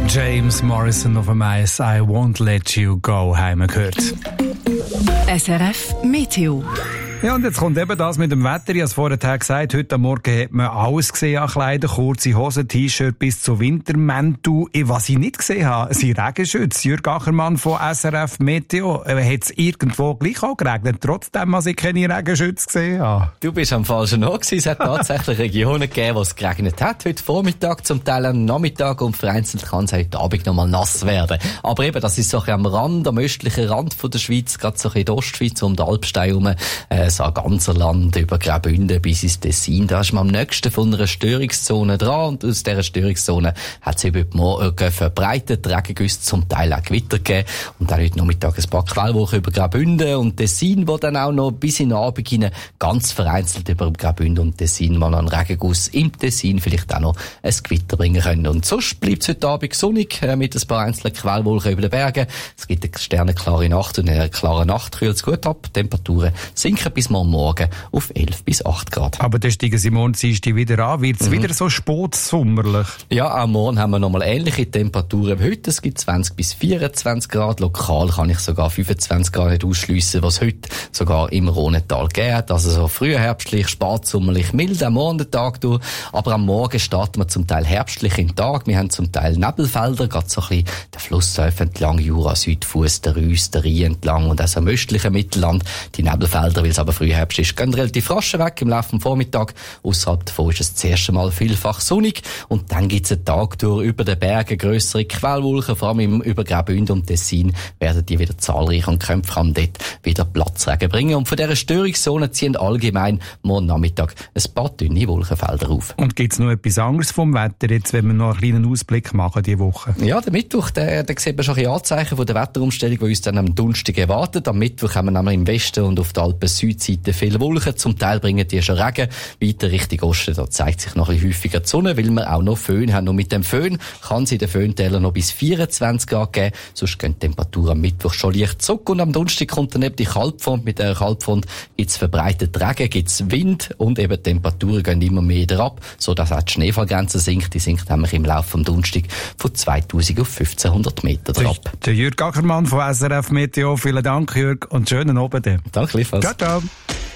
James Morrison auf dem Eis, I Won't Let You Go, haben wir gehört. SRF Meteo. Ja, und jetzt kommt eben das mit dem Wetter. Ich habe es vorher gesagt, heute am Morgen hat man alles gesehen an Kleidern, kurze Hosen, T-Shirt bis zu Wintermäntel. Was ich nicht gesehen habe, sind Regenschütze. Jürg Achermann von SRF Meteo. Hat es irgendwo gleich auch geregnet, trotzdem, als ich keine Regenschütze gesehen habe? Du bist am falschen Ort gewesen. Es hat tatsächlich Regionen gegeben, wo es geregnet hat. Heute Vormittag, zum Teil am Nachmittag und vereinzelt kann es heute Abend noch mal nass werden. Aber eben, das ist so ein bisschen am Rand, am östlichen Rand von der Schweiz, gerade so ein bisschen in der Ostschweiz, um den Alpstein herum. So ein ganzer Land über Graubünden bis ins Tessin. Da ist man am nächsten von einer Störungszone dran und aus dieser Störungszone hat es über die Morgen verbreitet Regengüsse, zum Teil auch Gewitter gegeben und dann heute Nachmittag ein paar Quellwolken über Graubünden und Tessin, wo dann auch noch bis in den Abend hinein ganz vereinzelt über Graubünden und Tessin mal einen Regenguss im Tessin vielleicht auch noch ein Gewitter bringen können. Und sonst bleibt es heute Abend sonnig mit ein paar einzelnen Quellwolken über den Bergen. Es gibt eine sternenklare Nacht und in einer klaren Nacht kühlt es gut ab. Temperaturen sinken bis morgen auf 11 bis 8 Grad. Aber dann steigen sie morgen wieder an. Wird es wieder so spätsommerlich? Ja, am Morgen haben wir nochmal ähnliche Temperaturen wie heute. Es gibt 20 bis 24 Grad. Lokal kann ich sogar 25 Grad nicht ausschliessen, was heute sogar im Rhonental gegeben hat. Also so frühherbstlich, spätsommerlich, mild am Morgen den Tag durch. Aber am Morgen starten wir zum Teil herbstlich in den Tag. Wir haben zum Teil Nebelfelder, gerade so ein bisschen der Flussläufe entlang, Jura, Südfuss, der Reuss, der Rhein entlang und auch so im östlichen Mittelland. Die Nebelfelder, weil es aber Frühherbst ist, gehen relativ rasch weg im Laufe des Vormittags. Ausserhalb davon ist es das erste Mal vielfach sonnig. Und dann gibt es einen Tag durch über den Bergen grössere Quellwolken, vor allem über Graubünden und Tessin werden die wieder zahlreich und können vor allem dort wieder Platzregen bringen. Und von dieser Störungszone ziehen allgemein morgen Nachmittag ein paar dünne Wolkenfelder auf. Und gibt es noch etwas anderes vom Wetter, jetzt, wenn wir noch einen kleinen Ausblick machen diese Woche? Ja, der Mittwoch, der sieht man schon ein Anzeichen von der Wetterumstellung, die uns dann am Donnerstag erwartet. Am Mittwoch haben wir nämlich im Westen und auf der Alpen-Südseite viele Wolken. Zum Teil bringen die schon Regen. Weiter Richtung Osten, da zeigt sich noch ein bisschen häufiger die Sonne, weil wir auch noch Föhn haben. Und mit dem Föhn kann es in den Föhntälern noch bis 24 Grad geben. Sonst gehen die Temperaturen am Mittwoch schon leicht zurück. Und am Donnerstag kommt dann eben die Kaltfront. Mit der Kaltfront gibt es verbreitet Regen, gibt es Wind und eben die Temperaturen gehen immer mehr wieder ab, sodass auch die Schneefallgrenze sinkt. Die sinkt nämlich im Laufe des Donnerstag von 2000 auf 1500 Meter drauf. Der Jürg Achermann von SRF Meteo. Vielen Dank, Jürg, und schönen Abend. Danke, gleichfalls. Ciao, ciao.